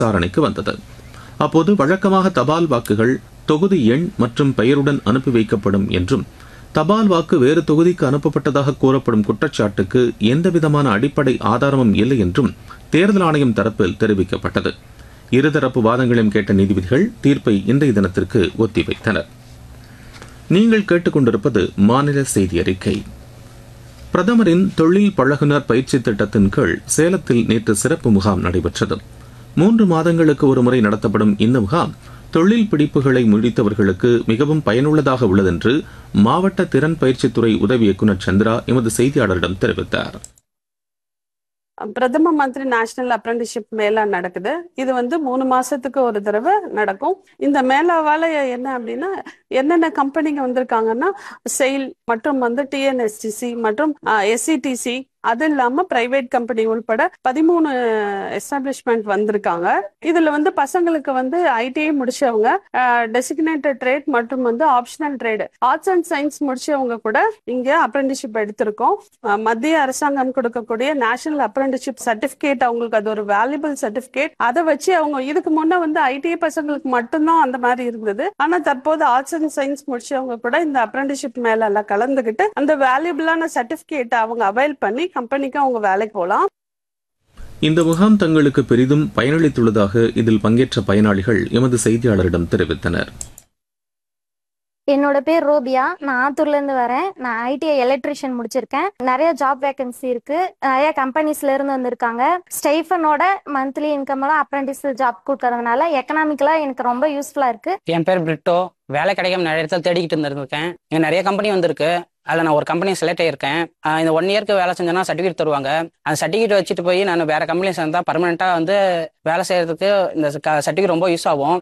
விசாரணைக்கு வந்தது. அப்போது வழக்கமாக தபால் வாக்குகள் தொகுதி எண் மற்றும் பெயருடன் அனுப்பி வைக்கப்படும் என்றும், தபால் வாக்கு வேறு தொகுதிக்கு அனுப்பப்பட்டதாக கூறப்படும் குற்றச்சாட்டுக்கு எந்தவிதமான அடிப்படை ஆதாரமும் இல்லை என்றும் தேர்தல் ஆணையம் தரப்பில் தெரிவிக்கப்பட்டது. இருதரப்பு வாதங்களையும் கேட்ட நீதிபதிகள் தீர்ப்பை இன்றைய தினத்திற்கு ஒத்திவைத்தனர். நீங்கள் கேட்டுக்கொண்டிருப்பது மாநில செய்தி அறிக்கை. பிரதமரின் தொழில் பழகுனர் பயிற்சி திட்டத்தின் கீழ் சேலத்தில் நேற்று சிறப்பு முகாம் நடைபெற்றது. 3 மாதங்களுக்கு ஒருமுறை நடத்தப்படும் இந்த முகாம் தொழில் பிடிப்புகளை முடித்தவர்களுக்கு மிகவும் பயனுள்ளதாக உள்ளது என்று மாவட்ட திறன் பயிற்சித்துறை உதவி இயக்குநர் சந்திரா எமது செய்தியாளரிடம் தெரிவித்தார். பிரதம மந்திரி நேஷனல் அப்ரண்டிஸ்ஷிப் மேளா நடக்குது. இது 3 மாசத்துக்கு ஒரு தடவை நடக்கும். இந்த மேளாவால என்ன அப்படின்னா, என்னென்ன கம்பெனிங்க வந்திருக்காங்கன்னா, செயில் மற்றும் டிஎன்எஸ்டிசி மற்றும் எஸ்சிடிசி, அது இல்லாம பிரைவேட் கம்பெனி உள்பட 13 எஸ்டாப்ளிஷ்மெண்ட் வந்திருக்காங்க. இதுல பசங்களுக்கு ஐடிஐ முடிச்சவங்க, டெசிக்னேட்டட் ட்ரேட் மற்றும் optional trade, arts and science முடிச்சவங்க கூட இங்க அப்ரண்டிஸ்ஷிப் எடுத்திருக்கோம். மத்திய அரசாங்கம் கொடுக்கக்கூடிய நேஷனல் அப்ரண்டிஸ்ஷிப் சர்டிபிகேட், அவங்களுக்கு அது ஒரு வேல்யூபிள் சர்டிபிகேட். அதை வச்சு அவங்க இதுக்கு முன்ன ஐடிஐ பசங்களுக்கு மட்டும்தான் அந்த மாதிரி இருந்தது. ஆனா தற்போது ஆர்ட்ஸ் அண்ட் சயின்ஸ் முடிச்சவங்க கூட இந்த அப்ரண்டிஸ்ஷிப் மேல எல்லாம் கலந்துகிட்டு அந்த வேல்யூபிளான சர்டிபிகேட் அவங்க அவைல் பண்ணி கம்பெனிக்கு அவங்க வேலைக்கு போகலாம். இந்த முகாம் தங்களுக்கு பெரிதும் பயனளித்துள்ளதாக இதில் பங்கேற்ற பயனாளிகள் எமது செய்தியாளரிடம் தெரிவித்தனர். என்னோட பேர் ரோபியா. நான் ஆத்தூர்ல இருந்து வரேன். நான் ஐடிஐ எலக்ட்ரிஷியன் முடிச்சிருக்கேன். நிறைய ஜாப் வேகன்சி இருக்கு. நிறைய கம்பெனிஸ்ல இருந்து வந்திருக்காங்க. ஸ்டைஃபனோட மந்த்லி இன்கம் எல்லாம் அப்ரண்டிஸ் ஜாப் கொடுக்கறதுனால எக்கனாமிக்கலா எனக்கு ரொம்ப யூஸ்ஃபுல்லா இருக்கு. என் பேர் பிரிட்டோ. வேலை கிடைக்காம நிறைய இடத்துல தேடிக்கிட்டு இருந்திருக்கேன். இங்க நிறைய கம்பெனி வந்திருக்கு. அதில் நான் ஒரு கம்பெனி செலக்ட் ஆகியிருக்கேன். இந்த 1 இயர்க்கு வேலை செஞ்சேன்னா சர்டிஃபிகேட் தருவாங்க. அந்த சர்டிஃபிகேட் வச்சுட்டு போய் நான் வேற கம்பெனி சேர்ந்தா பர்மனெண்ட்டாக வேலை செய்யறதுக்கு இந்த சர்டிஃபிகேட் ரொம்ப யூஸ் ஆகும்.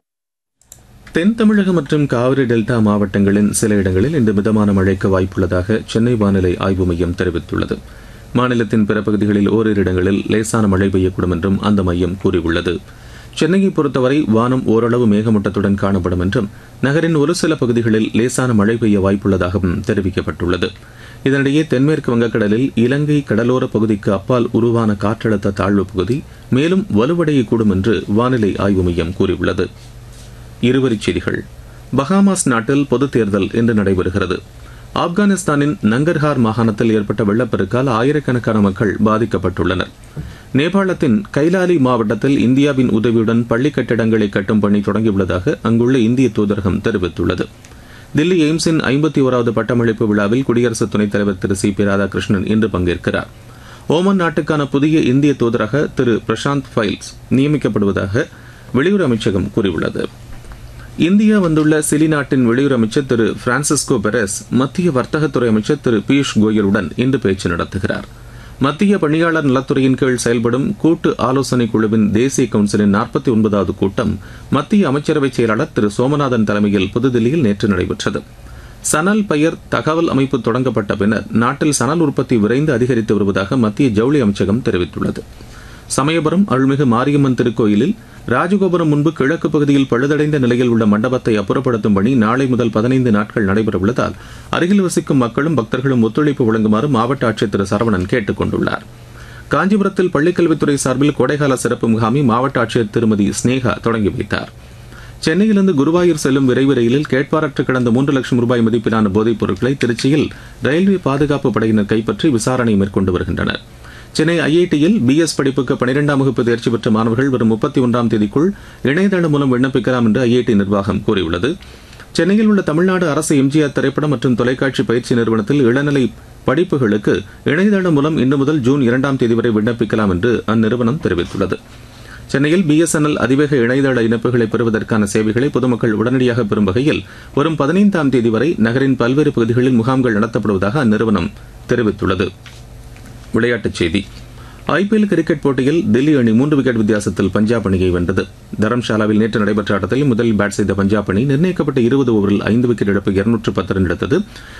தென் தமிழகம் மற்றும் காவிரி டெல்டா மாவட்டங்களின் சில இடங்களில் இந்த மிதமான மழைக்கு வாய்ப்புள்ளதாக சென்னை வானிலை ஆய்வு மையம் தெரிவித்துள்ளது. மாநிலத்தின் பிற பகுதிகளில் ஓரிரு இடங்களில் லேசான மழை பெய்யக்கூடும் என்றும் அந்த மையம் கூறியுள்ளது. சென்னையை பொறுத்தவரை வானம் ஓரளவு மேகமூட்டத்துடன் காணப்படும் என்றும், நகரின் ஒரு சில பகுதிகளில் லேசான மழை பெய்ய வாய்ப்புள்ளதாகவும் தெரிவிக்கப்பட்டுள்ளது. இதனிடையே தென்மேற்கு வங்கக்கடலில் இலங்கை கடலோர பகுதிக்கு அப்பால் உருவான காற்றழுத்த தாழ்வு பகுதி மேலும் வலுவடையக்கூடும் என்று வானிலை ஆய்வு மையம் கூறியுள்ளது. இருவரிச் செய்திகள். பஹாமாஸ் நாட்டில் பொதுத் தேர்தல் இன்று நடைபெறுகிறது. ஆப்கானிஸ்தானின் நங்கர்ஹார் மாகாணத்தில் ஏற்பட்ட வெள்ளப்பெருக்கால் ஆயிரக்கணக்கான மக்கள் பாதிக்கப்பட்டுள்ளனர். நேபாளத்தின் கைலாலி மாவட்டத்தில் இந்தியாவின் உதவியுடன் பள்ளி கட்டிடங்களை கட்டும் பணி தொடங்கியுள்ளதாக அங்குள்ள இந்திய தூதரகம் தெரிவித்துள்ளது. தில்லி எய்ம்ஸின் 51வது பட்டமளிப்பு விழாவில் குடியரசு துணைத் தலைவர் திரு சி பி ராதாகிருஷ்ணன் இன்று பங்கேற்கிறார். ஓமன் நாட்டுக்கான புதிய இந்திய தூதராக திரு பிரசாந்த் ஃபைல்ஸ் நியமிக்கப்படுவதாக வெளியுறவு அமைச்சகம் கூறியுள்ளது. இந்தியா வந்துள்ள சிலி நாட்டின் வெளியுறவு அமைச்சர் திரு பிரான்சிஸ்கோ பெரஸ் மத்திய வர்த்தகத்துறை அமைச்சர் திரு பியூஷ் கோயலுடன் இன்று பேச்சு நடத்துகிறார். மத்திய பணியாளர் நலத்துறையின் கீழ் செயல்படும் கூட்டு ஆலோசனை குழுவின் தேசிய கவுன்சிலின் 49வது கூட்டம் மத்திய அமைச்சரவை செயலாளர் திரு சோமநாதன் தலைமையில் புதுதில்லியில் நேற்று நடைபெற்றது. சணல் பயிர் தகவல் அமைப்பு தொடங்கப்பட்ட பின்னர் நாட்டில் சணல் உற்பத்தி விரைந்து அதிகரித்து வருவதாக மத்திய ஜவுளி அமைச்சகம் தெரிவித்துள்ளது. சமயபுரம் அருள்மிகு மாரியம்மன் திருக்கோயிலில் ராஜகோபுரம் முன்பு கிழக்கு பகுதியில் பழுதடைந்த நிலையில் உள்ள மண்டபத்தை அப்புறப்படுத்தும் பணி நாளை முதல் 15 நாட்கள் நடைபெறவுள்ளதால் அருகில் வசிக்கும் மக்களும் பக்தர்களும் ஒத்துழைப்பு வழங்குமாறு மாவட்ட ஆட்சியர் திரு சரவணன் கேட்டுக் கொண்டுள்ளார். காஞ்சிபுரத்தில் பள்ளிக்கல்வித்துறை சார்பில் கோடைகால சிறப்பு முகாமை மாவட்ட ஆட்சியர் திருமதி ஸ்னேகா தொடங்கி வைத்தார். சென்னையிலிருந்து குருவாயூர் செல்லும் விரைவு ரயிலில் கேட்பாரற்று கிடந்த 3 லட்சம் ரூபாய் மதிப்பிலான போதைப் பொருட்களை திருச்சியில் ரயில்வே பாதுகாப்பு படையினர் கைப்பற்றி விசாரணை மேற்கொண்டு வருகின்றனர். சென்னை ஐஐடியில் பிஎஸ் படிப்புக்கு 12ஆம் வகுப்பு தேர்ச்சி பெற்ற மாணவர்கள் வரும் 31ஆம் தேதிக்குள் இணையதளம் மூலம் விண்ணப்பிக்கலாம் என்று ஐஐடி நிர்வாகம் கூறியுள்ளது. சென்னையில் உள்ள தமிழ்நாடு அரசு எம்ஜிஆர் திரைப்படம் மற்றும் தொலைக்காட்சி பயிற்சி நிறுவனத்தில் இளநிலை படிப்புகளுக்கு இணையதளம் மூலம் இன்று முதல் ஜூன் 2ஆம் தேதி வரை விண்ணப்பிக்கலாம் என்று அந்நிறுவனம் தெரிவித்துள்ளது. சென்னையில் பிஎஸ்என்எல் அதிவேக இணையதள இணைப்புகளை பெறுவதற்கான சேவைகளை பொதுமக்கள் உடனடியாக பெறும் வகையில் வரும் 15ஆம் தேதி வரை நகரின் பல்வேறு பகுதிகளில் முகாம்கள் நடத்தப்படுவதாக அந்நிறுவனம் தெரிவித்துள்ளது. விளையாட்டுச் செய்தி. ஐபிஎல் கிரிக்கெட் போட்டியில் தில்லி அணி 3 விக்கெட் வித்தியாசத்தில் பஞ்சாப் அணியை வென்றது. தரம்ஷாலாவில் நேற்று நடைபெற்ற ஆட்டத்தில் முதலில் பேட் செய்த பஞ்சாப் அணி நிர்ணயிக்கப்பட்ட 20 ஓவரில் 5 விக்கெட் இழப்பு 210 ரன் எடுத்தது.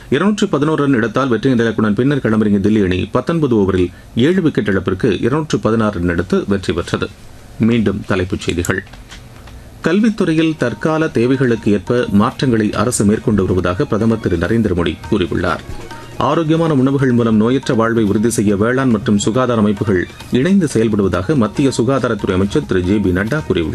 211 ரன் எடுத்தால் வெற்றி இலக்குடன் பின்னர் களமிறங்கிய தில்லி அணி 19 ஓவரில் 7 விக்கெட் இழப்பிற்கு 216 ரன் எடுத்து வெற்றி பெற்றது. மீண்டும் தலைப்புச் செய்திகள். கல்வித்துறையில் தற்கால தேவைகளுக்கு ஏற்ப மாற்றங்களை அரசு மேற்கொண்டு வருவதாக பிரதமர் திரு நரேந்திர மோடி கூறியுள்ளார். ஆரோக்கியமான உணவுகள் மூலம் நோயற்ற வாழ்வை உறுதி செய்ய வேளாண் மற்றும் சுகாதார அமைப்புகள் இணைந்து செயல்படுவதாக மத்திய சுகாதாரத்துறை அமைச்சர் திரு ஜே பி நட்டா கூறியுள்ளார்.